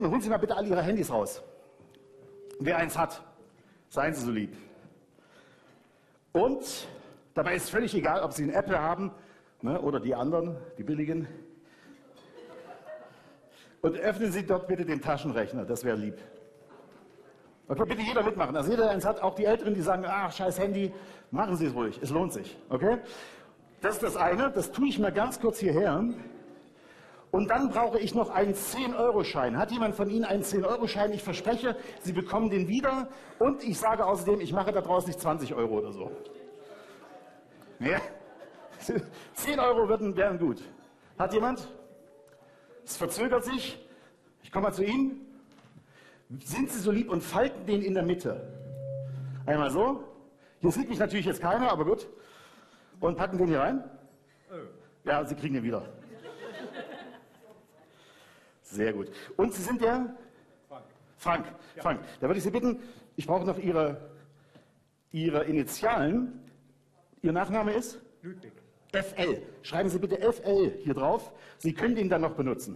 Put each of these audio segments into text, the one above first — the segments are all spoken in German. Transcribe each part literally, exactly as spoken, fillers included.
Holen Sie mal bitte alle Ihre Handys raus. Wer eins hat, seien Sie so lieb. Und dabei ist völlig egal, ob Sie einen Apple haben, ne, oder die anderen, die billigen. Und öffnen Sie dort bitte den Taschenrechner, das wäre lieb. Okay, bitte jeder mitmachen. Also jeder, der eins hat, auch die Älteren, die sagen, ach, scheiß Handy, machen Sie es ruhig, es lohnt sich. Okay? Das ist das eine, das tue ich mal ganz kurz hierher. Und dann brauche ich noch einen zehn Euro Schein. Hat jemand von Ihnen einen zehn Euro Schein? Ich verspreche, Sie bekommen den wieder. Und ich sage außerdem, ich mache da draußen nicht zwanzig Euro oder so. Ja? zehn Euro würden, wären gut. Hat jemand? Es verzögert sich. Ich komme mal zu Ihnen. Sind Sie so lieb und falten den in der Mitte. Einmal so. Hier sieht mich natürlich jetzt keiner, aber gut. Und packen den hier rein. Ja, Sie kriegen den wieder. Sehr gut. Und Sie sind der? Frank. Frank. Ja. Frank. Da würde ich Sie bitten, ich brauche noch Ihre, Ihre Initialen. Ihr Nachname ist? Ludwig. F L. Schreiben Sie bitte F L hier drauf. Sie können den dann noch benutzen.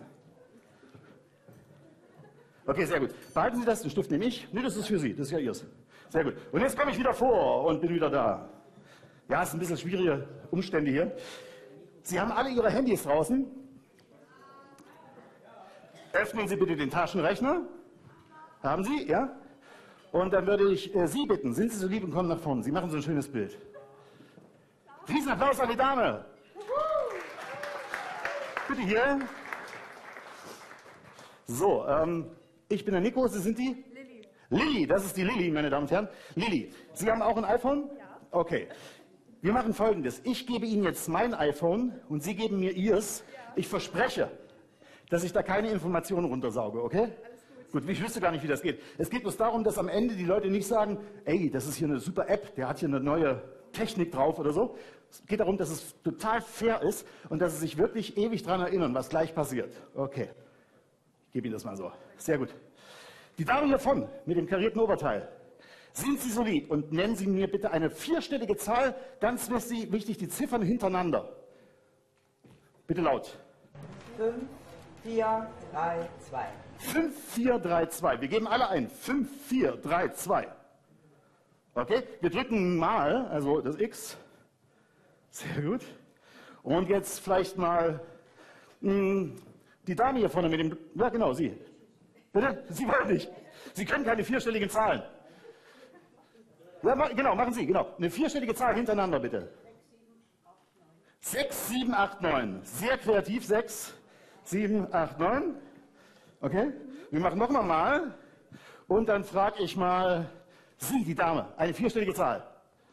Okay, sehr gut. Behalten Sie das, den Stift nehme ich. Nee, das ist für Sie, das ist ja Ihres. Sehr gut. Und jetzt komme ich wieder vor und bin wieder da. Ja, es sind ein bisschen schwierige Umstände hier. Sie haben alle Ihre Handys draußen. Öffnen Sie bitte den Taschenrechner. Haben Sie? Ja? Und dann würde ich äh, Sie bitten, sind Sie so lieb und kommen nach vorne. Sie machen so ein schönes Bild. Riesenapplaus an die Dame. Bitte hier. So, ähm, ich bin der Nico, Sie sind die? Lilly. Lilly, das ist die Lilly, meine Damen und Herren. Lilly, Sie haben auch ein iPhone? Ja. Okay. Wir machen Folgendes. Ich gebe Ihnen jetzt mein iPhone und Sie geben mir Ihrs. Ja. Ich verspreche, dass ich da keine Informationen runtersauge, okay? Alles gut. Gut, ich wüsste gar nicht, wie das geht. Es geht bloß darum, dass am Ende die Leute nicht sagen, ey, das ist hier eine super App, der hat hier eine neue Technik drauf oder so. Es geht darum, dass es total fair ist und dass sie sich wirklich ewig daran erinnern, was gleich passiert. Okay, ich gebe Ihnen das mal so. Sehr gut. Die Dame hier vorne mit dem karierten Oberteil. Sind Sie so lieb und nennen Sie mir bitte eine vierstellige Zahl, ganz wichtig, die Ziffern hintereinander. Bitte laut. fünf, vier, drei, zwei. fünf, vier, drei, zwei. Wir geben alle ein. fünf, vier, drei, zwei. Okay, wir drücken mal, also das X. Sehr gut. Und jetzt vielleicht mal mh, die Dame hier vorne mit dem... Ja, genau, Sie. Bitte? Sie wollen nicht. Sie können keine vierstelligen Zahlen. Ja, ma genau, machen Sie, genau. Eine vierstellige Zahl hintereinander, bitte. sechs, sieben, acht, neun. Sehr kreativ. sechs, sieben, acht, neun. Okay, wir machen nochmal mal. Und dann frage ich mal Sie, die Dame, eine vierstellige Zahl.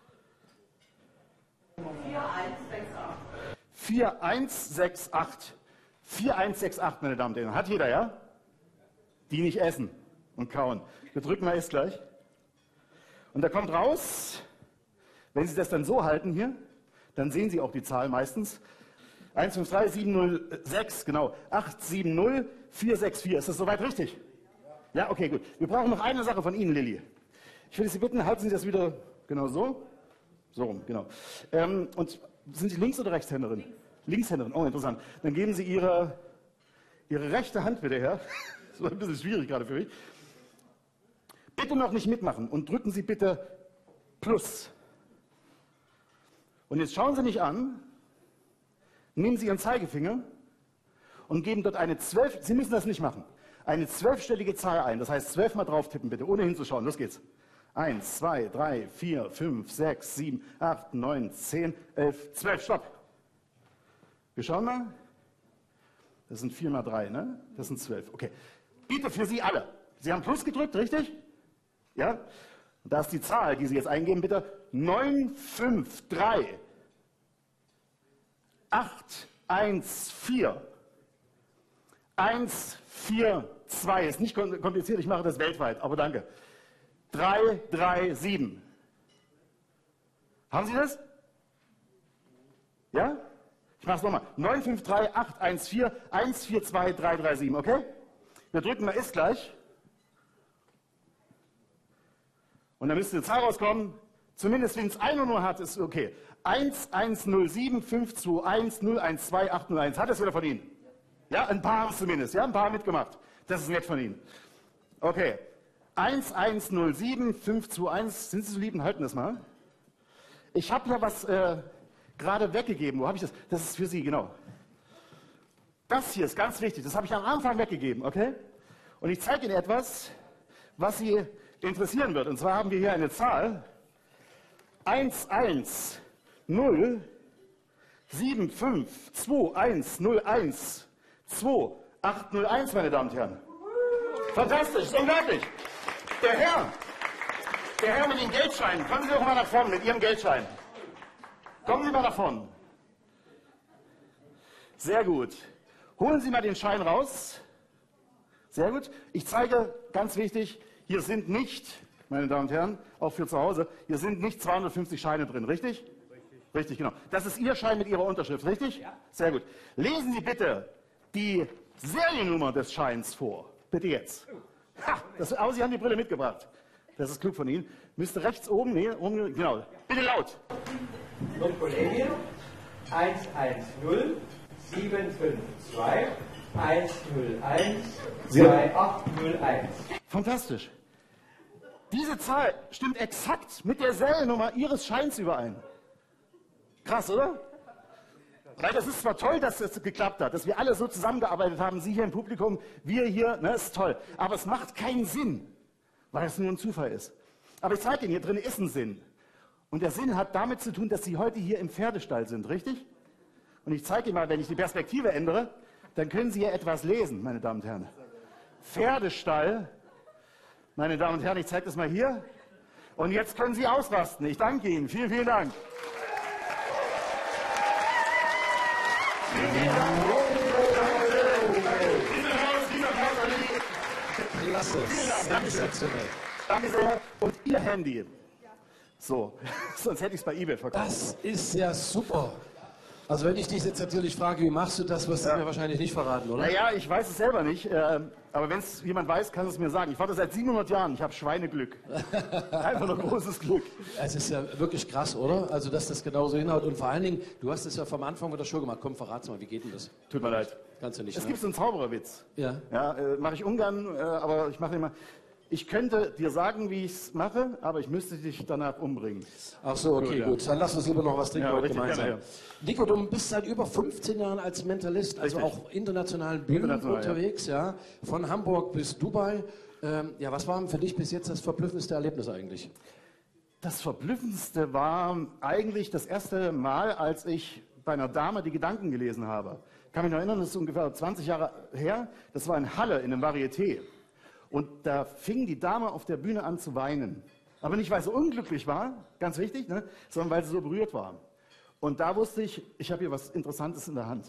vier eins sechs acht. vier eins sechs acht, meine Damen und Herren. Hat jeder, ja? Die nicht essen und kauen. Wir drücken mal ist gleich. Und da kommt raus, wenn Sie das dann so halten hier, dann sehen Sie auch die Zahl meistens. eins fünf drei sieben null sechs, genau. acht sieben null vier sechs vier. Ist das soweit richtig? Ja, okay, gut. Wir brauchen noch eine Sache von Ihnen, Lilly. Ich würde Sie bitten, halten Sie das wieder genau so. So rum, genau. Ähm, und sind Sie Links- oder Rechtshänderin? Links. Linkshänderin, oh, interessant. Dann geben Sie Ihre, Ihre rechte Hand bitte her. Das war ein bisschen schwierig gerade für mich. Bitte noch nicht mitmachen und drücken Sie bitte Plus. Und jetzt schauen Sie mich an, nehmen Sie Ihren Zeigefinger und geben dort eine zwölf, Sie müssen das nicht machen, eine zwölfstellige Zahl ein. Das heißt, zwölfmal drauf tippen bitte, ohne hinzuschauen. Los geht's. eins, zwei, drei, vier, fünf, sechs, sieben, acht, neun, zehn, elf, zwölf. Stopp. Wir schauen mal. Das sind vier mal drei, ne? Das sind zwölf. Okay. Bitte für Sie alle. Sie haben Plus gedrückt, richtig? Ja? Und da ist die Zahl, die Sie jetzt eingeben, bitte. neun fünf drei acht eins vier eins vier zwei. Ist nicht kompliziert, ich mache das weltweit, aber danke. drei drei sieben. Haben Sie das? Ja? Ich mache es nochmal. neun fünf drei acht eins vier eins vier zwei drei drei sieben, okay? Wir drücken mal ist gleich. Und dann müsste eine Zahl rauskommen. Zumindest wenn es einer nur hat, ist okay. eins eins null sieben fünf zwei eins null eins zwei acht null eins. Hat es wieder von Ihnen? Ja, ein paar haben es zumindest. Ja, ein paar haben mitgemacht. Das ist nett von Ihnen. Okay. eins eins null sieben fünf zwei eins. Sind Sie so lieb und halten das mal? Ich habe ja was äh, gerade weggegeben. Wo habe ich das? Das ist für Sie, genau. Das hier ist ganz wichtig. Das habe ich am Anfang weggegeben, okay? Und ich zeige Ihnen etwas, was Sie interessieren wird. Und zwar haben wir hier eine Zahl. eins eins null sieben fünf zwei eins null eins zwei acht null eins, meine Damen und Herren. Fantastisch, ist unglaublich. Der Herr, der Herr mit den Geldscheinen, kommen Sie doch mal nach vorne mit Ihrem Geldschein. Kommen Sie mal nach vorne. Sehr gut. Holen Sie mal den Schein raus. Sehr gut. Ich zeige, ganz wichtig, hier sind nicht, meine Damen und Herren, auch für zu Hause, hier sind nicht zweihundertfünfzig Scheine drin, richtig? Richtig. Richtig, genau. Das ist Ihr Schein mit Ihrer Unterschrift, richtig? Ja. Sehr gut. Lesen Sie bitte die Seriennummer des Scheins vor. Bitte jetzt. Ha, das, aber Sie haben die Brille mitgebracht. Das ist klug von Ihnen. Müsste rechts oben, nee, oben, genau. Bitte laut. Und Kollegin, eins eins null sieben fünf zwei eins null eins zwei acht null eins. Fantastisch. Diese Zahl stimmt exakt mit der Seriennummer Ihres Scheins überein. Krass, oder? Weil das ist zwar toll, dass es geklappt hat, dass wir alle so zusammengearbeitet haben, Sie hier im Publikum, wir hier, ne, ist toll. Aber es macht keinen Sinn, weil es nur ein Zufall ist. Aber ich zeige Ihnen, hier drin ist ein Sinn. Und der Sinn hat damit zu tun, dass Sie heute hier im Pferdestall sind, richtig? Und ich zeige Ihnen mal, wenn ich die Perspektive ändere, dann können Sie hier etwas lesen, meine Damen und Herren. Pferdestall, meine Damen und Herren, ich zeige das mal hier. Und jetzt können Sie ausrasten. Ich danke Ihnen. Vielen, vielen Dank. Klasse. Sensationell. Danke sehr. Und Ihr Handy. So, sonst hätte ich es bei eBay verkauft. Das ist ja super. Also wenn ich dich jetzt natürlich frage, wie machst du das, wirst du Ja. mir wahrscheinlich nicht verraten, oder? Naja, ich weiß es selber nicht, äh, aber wenn es jemand weiß, kann es mir sagen. Ich warte seit siebenhundert Jahren, ich habe Schweineglück. Einfach nur großes Glück. Es ist ja wirklich krass, oder? Also dass das genauso hinhaut. Und vor allen Dingen, du hast es ja vom Anfang mit der Show gemacht. Komm, verrat's mal, wie geht denn das? Tut mir leid. Kannst du nicht, Es ne? gibt so einen Zaubererwitz. Ja. Ja, äh, mache ich ungern, äh, aber ich mache immer. Ich könnte dir sagen, wie ich es mache, aber ich müsste dich danach umbringen. Ach so, okay, Gut, ja. gut. Dann lass uns lieber noch was trinken Ja, heute richtig gemeinsam. gerne, Nico, du bist seit über fünfzehn Jahren als Mentalist, also Richtig. auch internationalen Bühnen International, unterwegs, ja. Von Hamburg bis Dubai. Ähm, ja, was war für dich bis jetzt das verblüffendste Erlebnis eigentlich? Das Verblüffendste war eigentlich das erste Mal, als ich bei einer Dame die Gedanken gelesen habe. Ich kann mich noch erinnern, das ist ungefähr zwanzig Jahre her. Das war in Halle, in einem Varieté. Und da fing die Dame auf der Bühne an zu weinen. Aber nicht, weil sie unglücklich war, ganz wichtig, ne, sondern weil sie so berührt war. Und da wusste ich, ich habe hier was Interessantes in der Hand.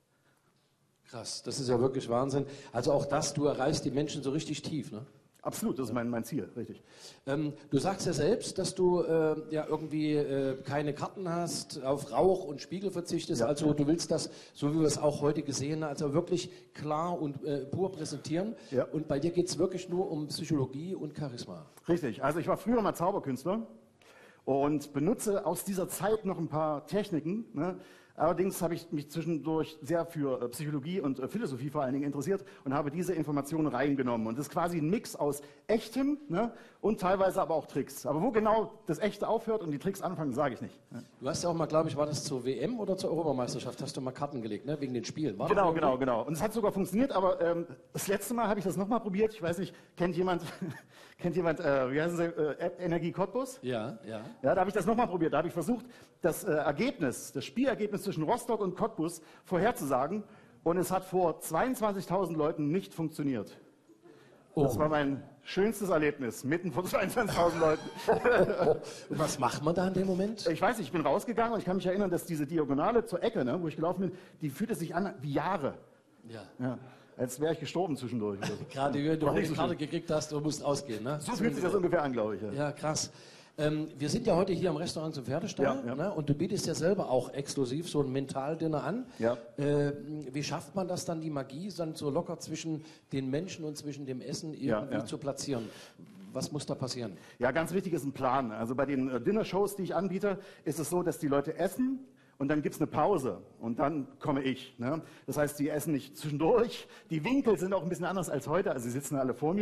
Krass, das ist ja wirklich Wahnsinn. Also auch das, du erreichst die Menschen so richtig tief, ne? Absolut, das ist mein, mein Ziel, richtig. Ähm, du sagst ja selbst, dass du äh, ja irgendwie äh, keine Karten hast, auf Rauch und Spiegel verzichtest. Ja. Also du willst das, so wie wir es auch heute gesehen haben, also wirklich klar und äh, pur präsentieren. Ja. Und bei dir geht es wirklich nur um Psychologie und Charisma. Richtig, also ich war früher mal Zauberkünstler und benutze aus dieser Zeit noch ein paar Techniken. Ne? Allerdings habe ich mich zwischendurch sehr für äh, Psychologie und äh, Philosophie vor allen Dingen interessiert und habe diese Informationen reingenommen. Und das ist quasi ein Mix aus Echtem, ne? Und teilweise aber auch Tricks. Aber wo genau das Echte aufhört und die Tricks anfangen, sage ich nicht. Ne? Du hast ja auch mal, glaube ich, war das zur W M oder zur Europameisterschaft, hast du mal Karten gelegt, ne? Wegen den Spielen. War Genau, das genau, genau. Und es hat sogar funktioniert, aber ähm, das letzte Mal habe ich das nochmal probiert. Ich weiß nicht, kennt jemand, kennt jemand äh, wie heißen sie, äh, App Energie Cottbus? Ja, ja. Ja, da habe ich das nochmal probiert. Da habe ich versucht, das äh, Ergebnis, das Spielergebnis zwischen Rostock und Cottbus vorherzusagen. Und es hat vor zweiundzwanzigtausend Leuten nicht funktioniert. Oh. Das war mein schönstes Erlebnis, mitten vor zweiundzwanzigtausend Leuten. Und was macht man da in dem Moment? Ich weiß nicht, ich bin rausgegangen und ich kann mich erinnern, dass diese Diagonale zur Ecke, ne, wo ich gelaufen bin, die fühlte sich an wie Jahre. Ja. Ja, als wäre ich gestorben zwischendurch. Oder so. Gerade wenn du War eine nicht so Karte schön. gekriegt hast, du musst ausgehen, ne? So fühlt sich das ungefähr an, glaube ich. Ja. Ja, krass. Ähm, wir sind ja heute hier am Restaurant zum Pferdestall, Ja, ja. Ne? Und du bietest ja selber auch exklusiv so ein Mentaldinner an. Ja. Äh, wie schafft man das dann, die Magie dann so locker zwischen den Menschen und zwischen dem Essen irgendwie Ja, ja. zu platzieren? Was muss da passieren? Ja, ganz wichtig ist ein Plan. Also bei den äh, Dinner-Shows, die ich anbiete, ist es so, dass die Leute essen und dann gibt es eine Pause und dann komme ich. Ne? Das heißt, die essen nicht zwischendurch. Die Winkel sind auch ein bisschen anders als heute, also sie sitzen alle vor mir.